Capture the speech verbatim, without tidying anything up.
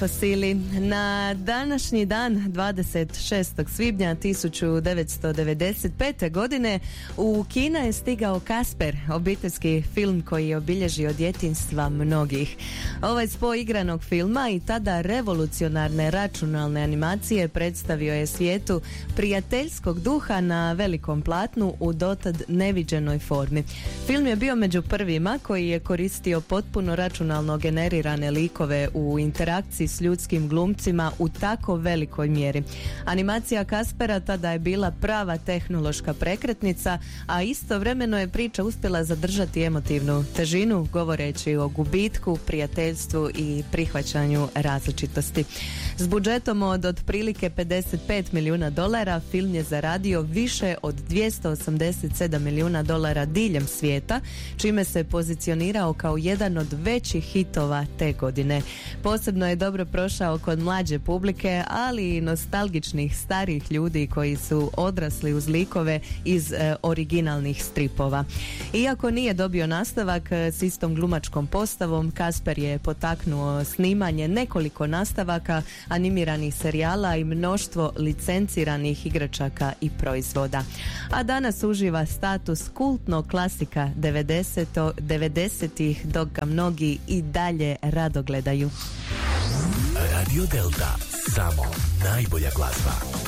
fosili. Na današnji dan, dvadeset šestog svibnja tisuću devetsto devedeset pete. godine, u Kina je stigao Kasper, obiteljski film koji je obilježio djetinjstva mnogih. Ovaj spoj igranog filma i tada revolucionarne računalne animacije predstavio je svijetu prijateljskog duha na velikom platnu u dotad neviđenoj formi. Film je bio među prvima koji je koristio potpuno računalno generirane likove u interakciji s ljudskim glumcima u tako velikoj mjeri. Animacija Kaspera tada je bila prava tehnološka prekretnica, a istovremeno je priča uspjela zadržati emotivnu težinu, govoreći o gubitku, prijateljstvu i prihvaćanju različitosti. S budžetom od otprilike pedeset pet milijuna dolara film je zaradio više od dvjesto osamdeset sedam milijuna dolara diljem svijeta, čime se pozicionirao kao jedan od većih hitova te godine. Posebno je dobro prošao kod mlađe publike, ali i nostalgičnih starijih ljudi koji su odrasli uz likove iz e, originalnih stripova. Iako nije dobio nastavak s istom glumačkom postavom, Kasper je potaknuo snimanje nekoliko nastavaka, animiranih serijala i mnoštvo licenciranih igračaka i proizvoda. A danas uživa status kultnog klasika devedesetih, dok ga mnogi i dalje rado gledaju. Radio Delta, samo najbolja glazba.